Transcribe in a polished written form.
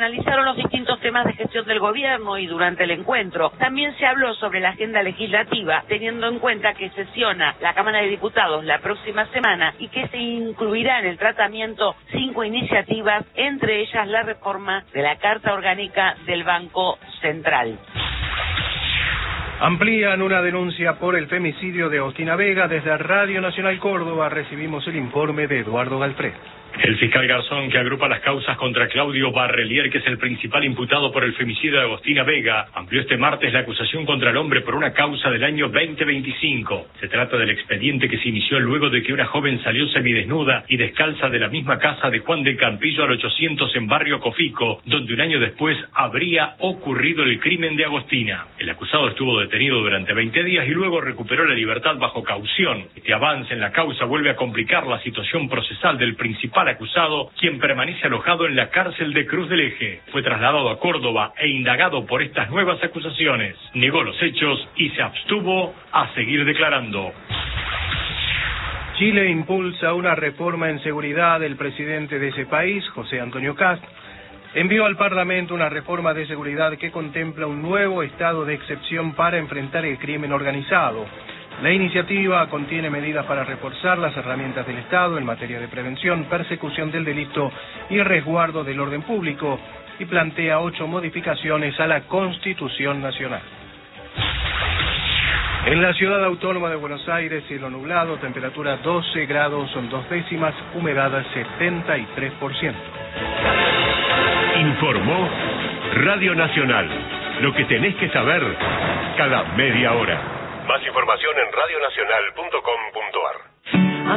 analizaron los distintos temas de gestión del gobierno y durante el encuentro también se habló sobre la agenda legislativa, teniendo en cuenta que sesiona la Cámara de Diputados la próxima semana y que se incluirá en el tratamiento 5 iniciativas, entre ellas la reforma de la Carta Orgánica del Banco Central. Amplían una denuncia por el femicidio de Agostina Vega. Desde Radio Nacional Córdoba recibimos el informe de Eduardo Galfred. El fiscal Garzón, que agrupa las causas contra Claudio Barrelier, que es el principal imputado por el femicidio de Agostina Vega, amplió este martes la acusación contra el hombre por una causa del año 2025. Se trata del expediente que se inició luego de que una joven salió semidesnuda y descalza de la misma casa de Juan del Campillo al 800 en Barrio Cofico, donde un año después habría ocurrido el crimen de Agostina. El acusado estuvo detenido durante 20 días y luego recuperó la libertad bajo caución. Este avance en la causa vuelve a complicar la situación procesal del principal acusado, quien permanece alojado en la cárcel de Cruz del Eje. Fue trasladado a Córdoba e indagado por estas nuevas acusaciones. Negó los hechos y se abstuvo a seguir declarando. Chile impulsa una reforma en seguridad. El presidente de ese país, José Antonio Kast, envió al Parlamento una reforma de seguridad que contempla un nuevo estado de excepción para enfrentar el crimen organizado. La iniciativa contiene medidas para reforzar las herramientas del Estado en materia de prevención, persecución del delito y resguardo del orden público y plantea 8 modificaciones a la Constitución Nacional. En la ciudad autónoma de Buenos Aires, cielo nublado, temperatura 12 grados, son 2 décimas, humedad 73%. Informó Radio Nacional. Lo que tenés que saber cada media hora. Más información en radionacional.com.ar.